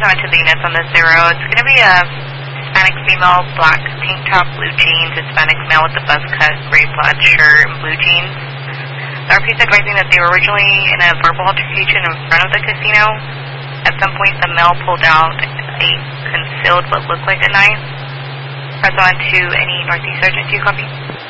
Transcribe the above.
on to the units on the 0. It's going to be a Hispanic female, black tank top, blue jeans, Hispanic male with a buzz cut, gray plaid shirt, and blue jeans. The RP is advising that they were originally in a verbal altercation in front of the casino. At some point, the male pulled out a concealed what looked like a knife. Press on to any Northeast Sergeant. Do you copy?